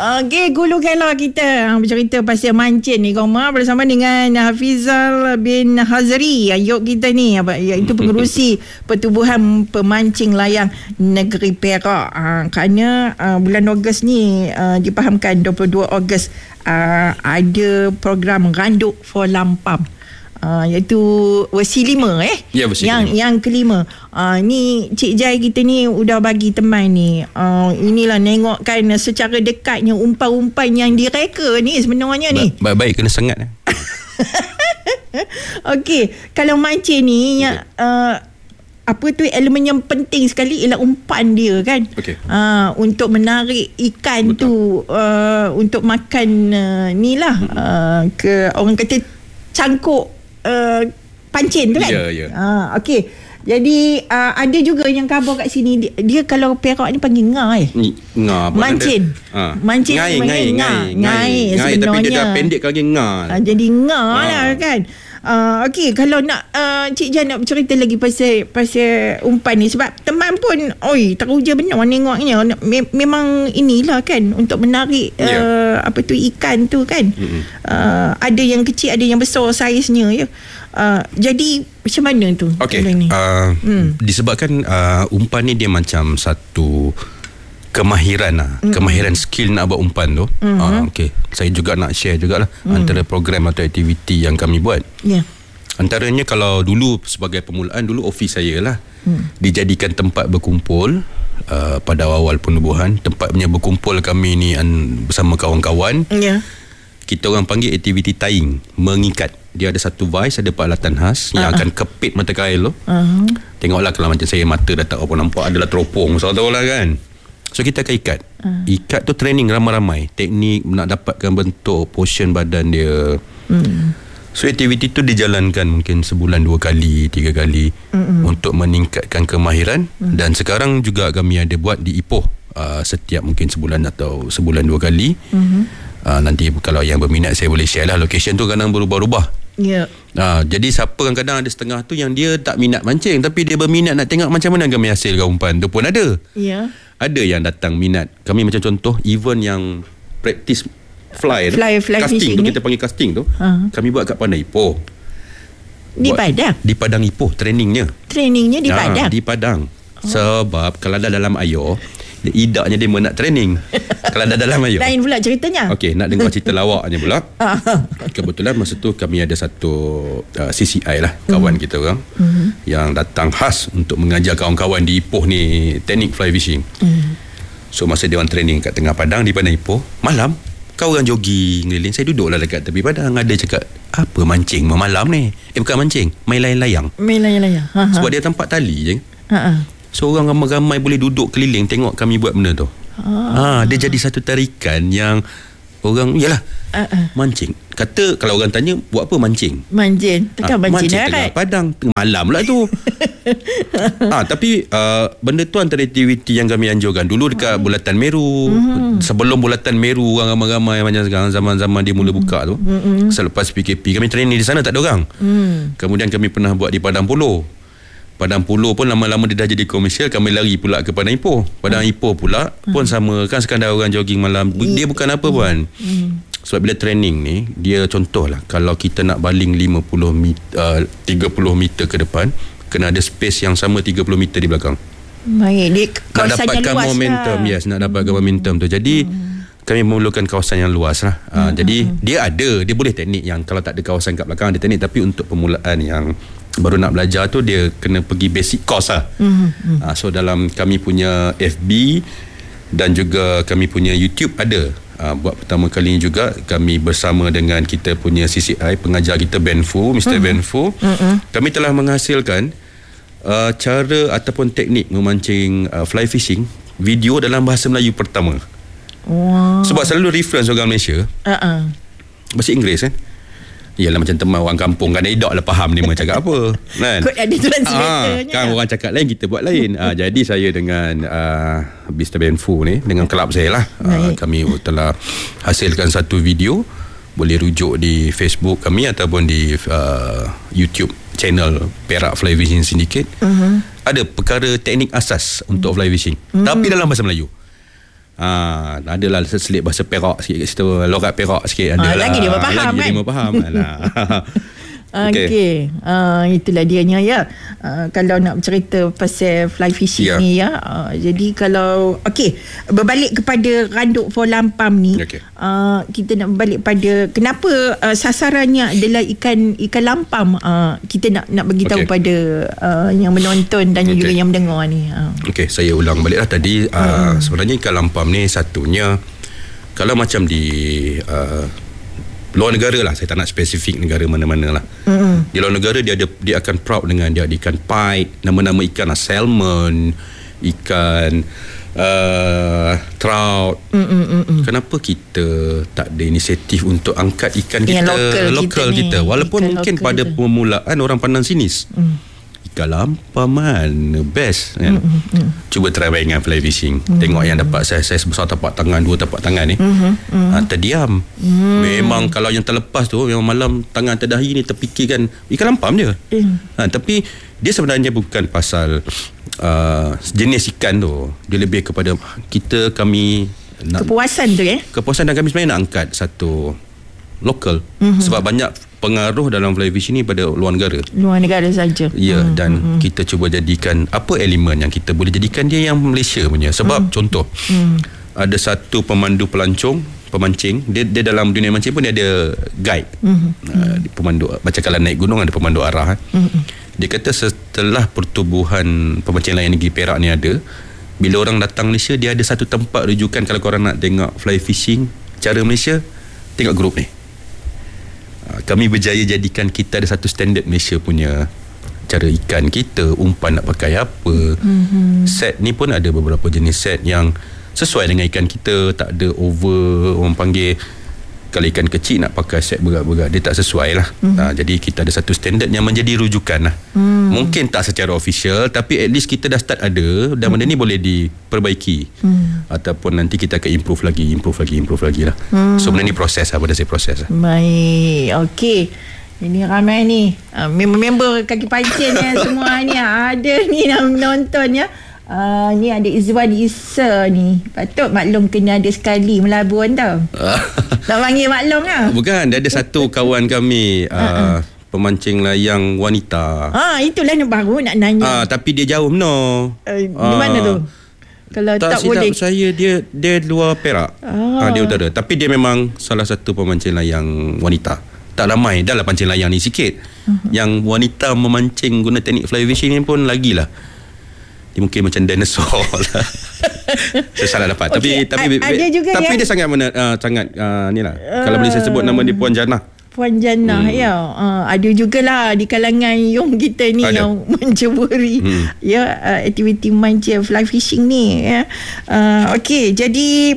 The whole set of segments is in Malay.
Okey, gulukanlah kita bercerita pasal mancing ni Koma bersama dengan Hafizal bin Hazri, ayub kita ni, iaitu pengerusi Pertubuhan Pemancing Layang Negeri Perak. Kerana bulan Ogos ni dipahamkan 22 Ogos ada program Randuk for Lampam. Iaitu versi 5 ya, versi yang kelima. Ni Cik Jai kita ni udah bagi teman ni. Inilah nengokkan secara dekatnya umpan-umpan yang direka ni sebenarnya ni. Baik kena sengat. Okey, kalau mancing ni apa tu elemen yang penting sekali ialah umpan dia kan. Okay. Untuk menarik ikan. Betul. Tu untuk makan ni lah ke orang kata cangkuk pancing tu kan. Ya. Okey. Jadi ada juga yang khabar kat sini dia kalau Perak ni panggil ngai. Mancing. Mancing ngai sebenarnya. Tapi dia dah pendek lagi ngai. Jadi ngai lah kan. Okey, kalau nak Cik Jan nak bercerita lagi pasal umpan ni, sebab teman pun teruja benar nengoknya. Memang inilah kan untuk menarik apa tu ikan tu kan. Ada yang kecil, ada yang besar saiznya ya. Jadi macam mana tu? Okey. Disebabkan umpan ni dia macam satu kemahiran kemahiran skill nak buat umpan tu. Okey, saya juga nak share jugalah antara program atau aktiviti yang kami buat. Antaranya kalau dulu sebagai permulaan, dulu ofis saya lah dijadikan tempat berkumpul pada awal penubuhan. Tempatnya berkumpul kami ni bersama kawan-kawan. Kita orang panggil aktiviti tying, mengikat. Dia ada satu vice, ada peralatan khas yang akan kepit mata kail tu. Tengoklah kalau macam saya mata dah tak apa nampak, adalah teropong, so tahu lah kan. So kita akan ikat. Ikat tu training ramai-ramai, teknik nak dapatkan bentuk portion badan dia. So aktiviti tu dijalankan mungkin sebulan 2 kali 3 kali untuk meningkatkan kemahiran. Dan sekarang juga kami ada buat di Ipoh setiap mungkin sebulan atau sebulan 2 kali. Nanti kalau yang berminat saya boleh share lah. Location tu kadang berubah-ubah. Jadi siapa kadang ada setengah tu yang dia tak minat mancing, tapi dia berminat nak tengok macam mana kami hasilkan umpan tu pun ada. Ada yang datang minat. Kami macam contoh event yang practice fly casting tu, kita panggil casting tu. Kami buat kat Padang Ipoh. Di Padang Ipoh trainingnya di Padang. Di Padang. Sebab kalau ada dalam air, idaknya dia nak training. Kalau ada dalam air lain pula ceritanya. Okey, nak dengar cerita lawaknya pula. Kebetulan masa tu kami ada satu CCI lah, kawan kita orang yang datang khas untuk mengajar kawan-kawan di Ipoh ni teknik fly fishing. So masa dia orang training kat tengah padang, di Padang Ipoh, malam kau orang jogging keliling, saya duduklah dekat tepi padang. Ada cakap, apa mancing malam ni? Bukan mancing, main layang-layang. Sebab dia tampak tali je. So orang ramai-ramai boleh duduk keliling tengok kami buat benda tu. Dia jadi satu tarikan yang orang mancing. Kata kalau orang tanya buat apa mancing? Tekan mancing tengah padang malam lah tu. Tapi benda tu antara aktiviti yang kami anjurkan dulu dekat Bulatan Meru. Sebelum Bulatan Meru orang ramai-ramai macam sekarang, zaman-zaman dia mula buka tu. Selepas PKP kami training di sana tak ada orang. Kemudian kami pernah buat di Padang Polo. Padang Polo pun lama-lama dia dah jadi komersial, kami lari pula ke Padang Ipoh. Padang Ipoh pula pun sama kan, sekadar orang jogging malam. Dia bukan apa pun. Sebab bila training ni, dia contohlah kalau kita nak baling 30 meter ke depan, kena ada space yang sama 30 meter di belakang. Baik, nak dapatkan momentum lah. Nak dapatkan momentum tu. Jadi kami memerlukan kawasan yang luas lah. Jadi dia boleh teknik yang kalau tak ada kawasan kat belakang ada teknik, tapi untuk permulaan yang baru nak belajar tu dia kena pergi basic course lah. So dalam kami punya FB dan juga kami punya YouTube ada. Buat pertama kali ni juga kami bersama dengan kita punya CCI, pengajar kita Ben Fu, Mr. Ben Fu. Kami telah menghasilkan cara ataupun teknik memancing fly fishing video dalam bahasa Melayu pertama. Sebab selalu reference orang Malaysia bahasa Inggeris kan. Yalah macam teman orang kampung kan, idak lah faham dia cakap apa kan. Ada translatornya kan, orang cakap lain, kita buat lain. Jadi saya dengan Mr. Ben Fu ni, dengan kelab saya lah, kami telah hasilkan satu video. Boleh rujuk di Facebook kami ataupun di YouTube channel Perak Fly Fishing Syndicate. Ada perkara teknik asas untuk fly fishing, tapi dalam bahasa Melayu. Adalah selit bahasa Perak sikit kat situ, logat Perak sikit ada lah. Lagi dia faham kan? Lagi dia faham. Okey. Itulah dianya ya. Kalau nak bercerita pasal fly fishing ni ya. Jadi kalau berbalik kepada Randuk for Lampam ni, kita nak berbalik pada kenapa sasarannya adalah ikan lampam. Kita nak bagi tahu pada yang menonton dan juga yang mendengar ni. Okey, saya ulang baliklah tadi. Sebenarnya ikan lampam ni satunya kalau macam di luar negara lah, saya tak nak spesifik negara mana-mana lah. Di luar negara dia akan proud dengan dia ada ikan pike, nama-nama ikan lah, salmon, ikan trout. Kenapa kita tak ada inisiatif untuk angkat ikan kita lokal kita walaupun ikan mungkin pada permulaan orang pandang sinis. Ikan lampam mana best kan? Cuba try bayangkan fly fishing, tengok yang dapat saiz besar tapak tangan, 2 tapak tangan ni, terdiam. Memang kalau yang terlepas tu memang malam tangan terdahi ni terfikirkan ikan lampam je. Tapi dia sebenarnya bukan pasal jenis ikan tu, dia lebih kepada kami nak kepuasan tu kepuasan, dan kami sebenarnya nak angkat satu lokal. Sebab banyak pengaruh dalam fly fishing ni pada luar negara saja. Ya, dan kita cuba jadikan apa elemen yang kita boleh jadikan dia yang Malaysia punya. Sebab contoh, ada satu pemandu pemancing, dia dalam dunia mancing pun dia ada guide. Pemandu, macam kalau naik gunung ada pemandu arah. Dia kata setelah pertubuhan pemancing layan negeri Perak ni ada, bila orang datang Malaysia, dia ada satu tempat rujukan. Kalau korang nak tengok fly fishing cara Malaysia, tengok grup ni. Kami berjaya jadikan kita ada satu standard Malaysia punya cara ikan kita, umpan nak pakai apa. Set ni pun ada beberapa jenis set yang sesuai dengan ikan kita, tak ada over. Orang panggil kalau ikan kecil nak pakai set berat-berat, dia tak sesuai lah. Jadi kita ada satu standard yang menjadi rujukan lah. Mungkin tak secara official, tapi at least kita dah start ada, dan benda ni boleh diperbaiki. Ataupun nanti kita akan improve lagi lah. So benda ni proses lah, pada saya proses lah. Baik, okey. Ini ramai ni member kaki pancing semua ni ada ni nak menonton ya. Ni ada Izwan Isa ni. Patut maklum kena ada sekali melabun tau. Tak panggil maklum lah. Bukan, dia ada satu kawan kami pemancing layang wanita. Itulah yang baru nak nanya. Tapi dia jauh di mana tu? Kalau tak boleh saya, dia luar Perak. Dia utara. Tapi dia memang salah satu pemancing layang wanita. Tak ramai, dah lah pancing layang ni sikit. Yang wanita memancing guna teknik fly fishing ni pun lagilah. Dia mungkin macam dinosaur lah. Saya salah dapat. Tapi dia sangat ni lah. Kalau boleh saya sebut nama dia Puan Janah. Puan Janah ya. Ada jugalah di kalangan yang kita ni ada, yang menceburi aktiviti mancing fly fishing ni ya. Okey, jadi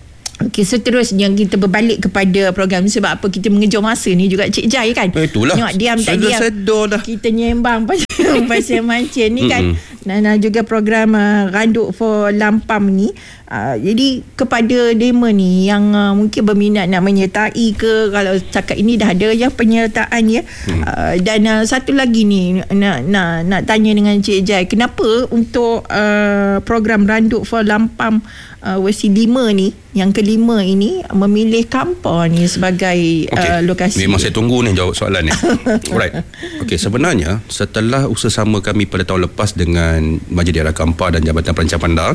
seterusnya kita berbalik kepada program ni. Sebab apa kita mengejar masa ni juga Cik Jai kan. Itulah. Diam tak diam. Kita nyembang pasal mancing ni kan. Dan juga program Randuk for Lampam ni. Jadi kepada dema ni yang mungkin berminat nak menyertai ke, kalau cakap ini dah ada ya penyertaan ya. Dan satu lagi ni nak tanya dengan Cik Jai, kenapa untuk program Randuk for Lampam versi 5 ni, yang kelima ini memilih Kampar ni sebagai lokasi? Memang saya tunggu ni jawab soalan ni. Alright. Okey, sebenarnya setelah usaha sama kami pada tahun lepas dengan Majlis Daerah Kampar dan Jabatan Perancangan Bandar,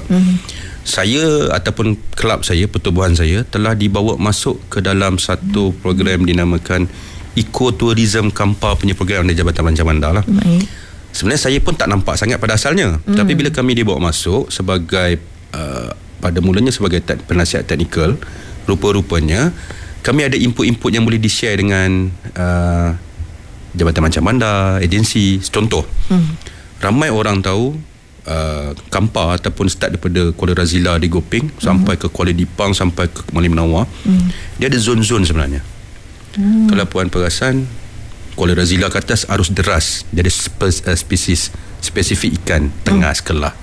saya ataupun kelab saya, pertubuhan saya telah dibawa masuk ke dalam satu program dinamakan Eco-Tourism Kampar punya program dari Jabatan Perancangan Bandar lah. Sebenarnya saya pun tak nampak sangat pada asalnya. Tapi bila kami dibawa masuk sebagai pada mulanya sebagai penasihat teknikal, rupa-rupanya kami ada input-input yang boleh di-share dengan Jabatan Perancangan Bandar, agensi. Contoh, ramai orang tahu Kampar ataupun start daripada Kuala Razila di Gopeng sampai ke Kuala Dipang sampai ke Mali Menawar, dia ada zon-zon sebenarnya. Kalau puan perasan, Kuala Razila ke atas arus deras, dia ada spesifik ikan tengah sekelah.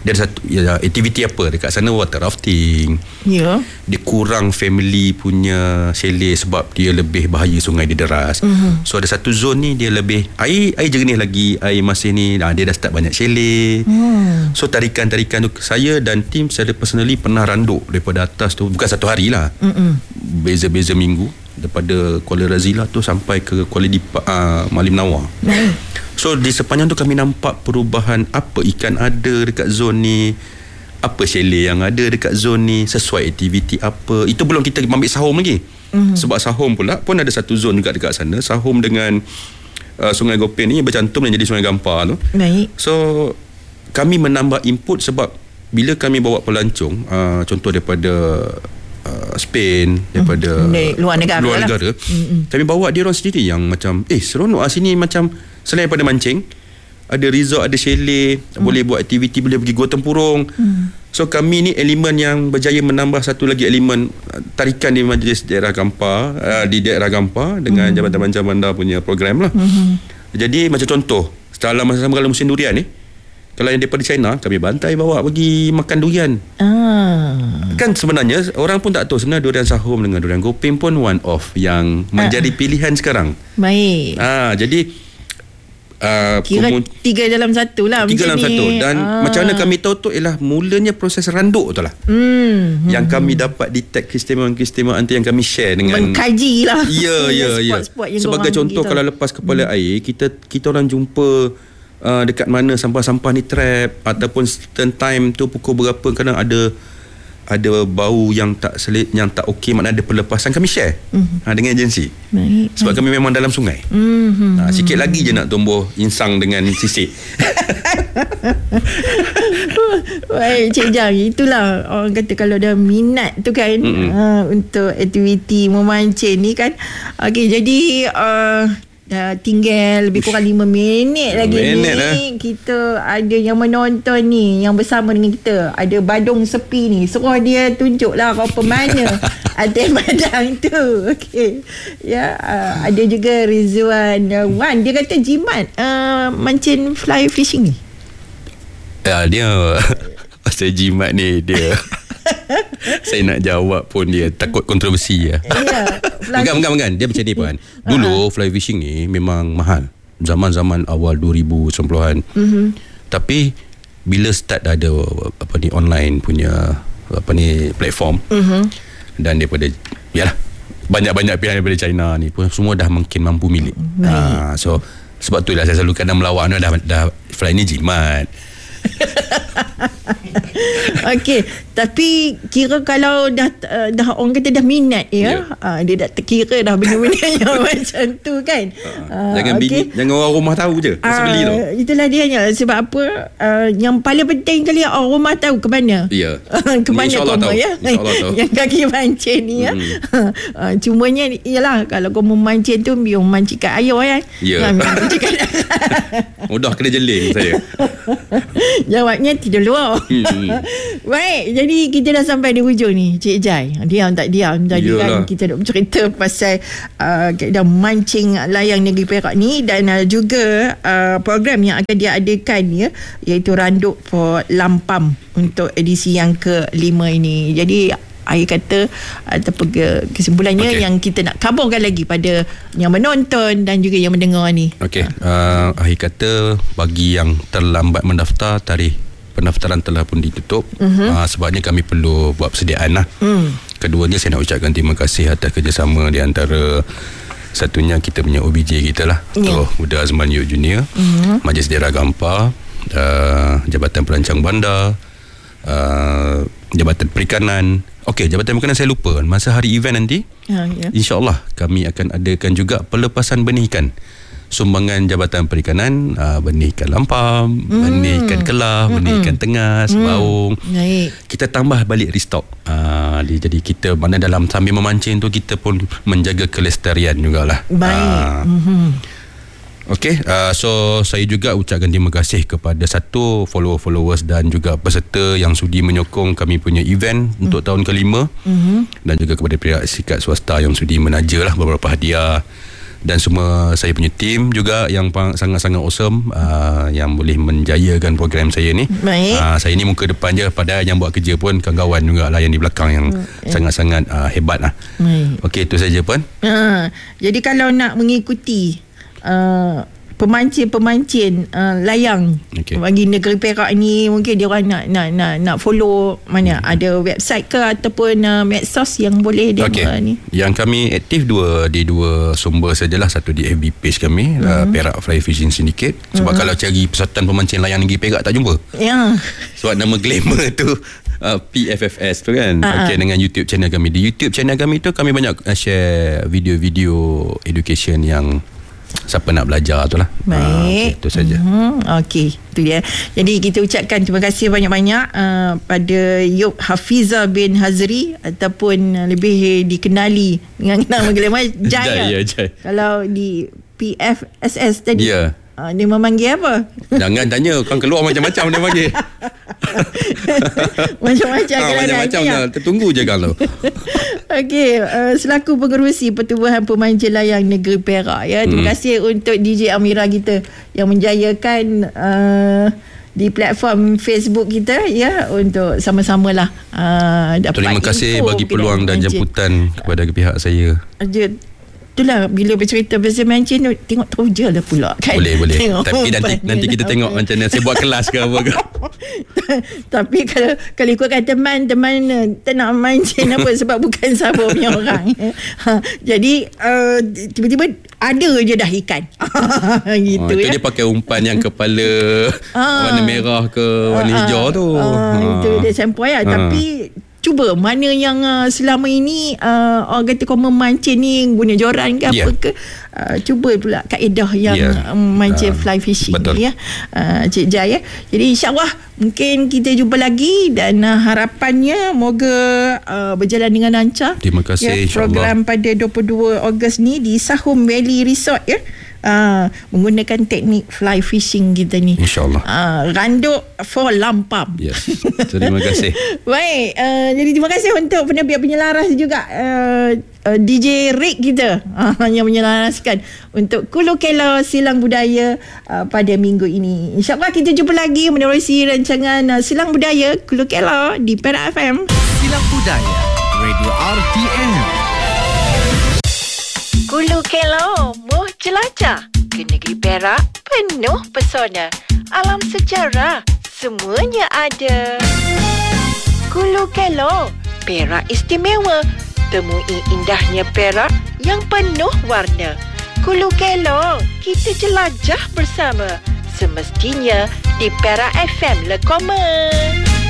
dia ada satu aktiviti apa dekat sana, water rafting. Ya. Dia kurang family punya chalet sebab dia lebih bahaya sungai dia deras. So ada satu zone ni dia lebih air jernih lagi, air masih ni dia dah start banyak chalet. So tarikan-tarikan tu saya dan tim saya personally pernah randuk daripada atas tu, bukan satu hari lah, beza-beza minggu, daripada Kuala Razila tu sampai ke Kuala Malim Nawar. So di sepanjang tu kami nampak perubahan, apa ikan ada dekat zon ni, apa chalet yang ada dekat zon ni, sesuai aktiviti apa. Itu belum kita ambil Sahom lagi. Sebab Sahom pula pun ada satu zon juga dekat sana, Sahom dengan Sungai Gopeng ni bercantum dan jadi Sungai Gampar tu. Baik. So kami menambah input sebab bila kami bawa pelancong, contoh daripada Spain, daripada luar negara, kami bawa dia orang sendiri yang macam seronok sini, macam selain daripada mancing, ada resort, ada chalet, boleh buat aktiviti, boleh pergi gua tempurung. So kami ni elemen yang berjaya menambah satu lagi elemen tarikan di Majlis Daerah Gampar, di daerah Gampar dengan Jabatan Banjar Bandar punya program lah. Jadi macam contoh, dalam masa sama kalau musim durian ni, kalau yang daripada China, kami bantai bawa pergi makan durian. Kan sebenarnya orang pun tak tahu sebenarnya durian Sahom dengan durian Gopeng pun one of yang menjadi pilihan sekarang. Baik. Jadi kira 3 dalam 1 lah. 3 dalam 1. Dan macam mana kami tahu tu ialah mulanya proses randuk tu lah. Yang kami dapat detect keistimewaan-keistimewaan tu yang kami share dengan, mengkaji lah. Ya. Sebagai contoh, kalau lepas kepala air, kita orang jumpa dekat mana sampah-sampah ni trap, ataupun certain time tu pukul berapa kadang ada bau yang tak okey, maknanya ada pelepasan, kami share dengan agensi. Sebab kami memang dalam sungai. Sikit lagi je nak tumbuh insang dengan sisik. Baik, Cik Jang, itulah orang kata kalau dah minat tu kan, untuk aktiviti memancing ni kan. Okey, jadi dah tinggal lebih kurang 5 minit lagi ni. Kita ada yang menonton ni, yang bersama dengan kita. Ada Badung Sepi ni, suruh dia tunjuklah rupa mana atas padang tu. Okey. Ya, ada juga Rizwan Wan, dia kata jimat mancing fly fishing ni. Dia pasal jimat ni dia saya nak jawab pun dia takut kontroversi lah. Bukan. Dia macam ni pun. Dulu fly fishing ni memang mahal. Zaman-zaman awal 2010-an. Tapi bila start ada online punya platform, dan daripada banyak-banyak pihak daripada China ni pun semua dah makin mampu milik. So sebab tu lah saya selalu kadang melawak dah fly ni jimat. Okey, tapi kira kalau dah orang kata dah minat dia dah terkira dah benda-benda yang macam tu kan. Jangan orang rumah tahu je pasal beli tu. Itulah dia sebab apa, yang paling penting kali orang rumah tahu ke mana. Ya. Ke mana koma ya. Yang kaki mancing ni cumanya ialah kalau kau memancing tu biar memancing kat ayah kan. Ya. Mudah kena jeling saya. Jawabnya tidak luar. Baik, jadi kita dah sampai di hujung ni, Cik Jai. Diam tak diam tadi kan kita nak bercerita pasal kaedah mancing layang Negeri Perak ni, dan juga program yang akan diadakan iaitu Randuk for Lampam untuk edisi yang ke-5 ini. Jadi akhir kata ataupun kesimpulannya yang kita nak kabarkan lagi pada yang menonton dan juga yang mendengar ni. Akhir kata bagi yang terlambat mendaftar, tarikh pendaftaran telah pun ditutup. Sebabnya kami perlu buat persediaan lah. Keduanya saya nak ucapkan terima kasih atas kerjasama di antara, satunya kita punya OBJ kita lah, Muda Azman Youth Junior, Majlis Daerah Gampar, Jabatan Perancang Bandar, Jabatan Perikanan. Jabatan Perikanan saya lupa. Masa hari event nanti, InsyaAllah kami akan adakan juga pelepasan benih ikan. Sumbangan Jabatan Perikanan, benih ikan lampam, benih ikan kelah, benih ikan tengas, baung. Kita tambah balik restock. Jadi kita mana dalam sambil memancing tu kita pun menjaga kelestarian jugalah. Baik. So saya juga ucapkan terima kasih kepada satu followers dan juga peserta yang sudi menyokong kami punya event untuk tahun ke-5, dan juga kepada pihak syarikat swasta yang sudi menaja lah beberapa hadiah. dan semua saya punya tim juga yang sangat-sangat awesome, yang boleh menjayakan program saya ni. Baik. Saya ni muka depan je, padahal yang buat kerja pun kawan-kawan juga lah yang di belakang yang sangat-sangat hebat lah. Okey, itu saja Puan. Jadi kalau nak mengikuti pemancing layang bagi negeri Perak ni, mungkin dia orang nak follow mana, ada website ke ataupun medsos yang boleh dia ni? Yang kami aktif di dua sumber sajalah. Satu di FB page kami, Perak Fly Fishing Syndicate. Sebab kalau cari Persatuan Pemancing Layang Negeri Perak tak jumpa. Sebab nama glamour tu PFFS tu kan. Dengan YouTube channel kami. Di YouTube channel kami tu kami banyak share video-video education yang siapa nak belajar tu lah. Baik. Itu saja. Okey, itu dia. Jadi kita ucapkan terima kasih banyak-banyak pada Yop Hafizah bin Hazri, ataupun lebih dikenali dengan nama glamour Jai. Jai. Kalau di PFSS tadi, dia memanggil apa? Jangan tanya, kan keluar macam-macam dia panggil. Macam-macam tertunggu je kalau. Okey, selaku pengerusi Pertubuhan Pemancing Layang Negeri Perak, ya. Terima kasih untuk DJ Amira kita yang menjayakan di platform Facebook kita, ya, untuk sama-samalah dapat. Terima kasih bagi peluang dan jemputan kepada pihak saya. Itulah, bila bercerita pasal mancing tu, tengok teruja lah pula kan. Boleh tapi nanti kita tengok macam mana saya buat kelas ke apa ke. Tapi kalau ikutkan teman-teman tak nak mancing apa, sebab bukan Sabah punya orang. Jadi tiba-tiba ada je dah ikan. Gitu itu dia pakai umpan yang kepala warna merah ke warna hijau tu. Itu dia sampai lah. Tapi cuba mana yang selama ini orang kata kau memancing ni guna joran ke apa ke, cuba pula kaedah yang mancing fly fishing. Betul. Ya, Cik Jai, ya. Jadi insyaAllah mungkin kita jumpa lagi, dan harapannya moga berjalan dengan lancar. Terima kasih, program pada 22 Ogos ni di Sahum Valley Resort, ya. Menggunakan teknik fly fishing kita ni, InsyaAllah. Randuk for lampam. Yes. Terima kasih. Baik, jadi terima kasih untuk penerbit penyelaras juga, DJ Rick kita yang menyelaraskan untuk Kulu Kelo Silang Budaya pada minggu ini. InsyaAllah kita jumpa lagi menerusi rancangan Silang Budaya Kulu Kelo di Perak FM. Silang Budaya Radio RTM. Kulu Kelo, muh jelajah ke negeri Perak penuh pesona, alam sejarah, semuanya ada. Kulu Kelo, Perak istimewa. Temui indahnya Perak yang penuh warna. Kulu Kelo, kita jelajah bersama. Semestinya di Perak FM Le Komen.